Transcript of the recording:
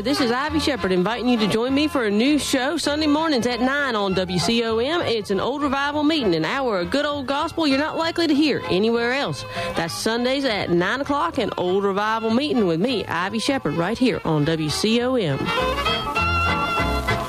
there. This is Ivy Shepherd inviting you to join me for a new show Sunday mornings at 9 on WCOM. It's an old revival meeting, an hour of good old gospel you're not likely to hear anywhere else. That's Sundays at 9 o'clock, an old revival meeting with me, Ivy Shepherd, right here on WCOM.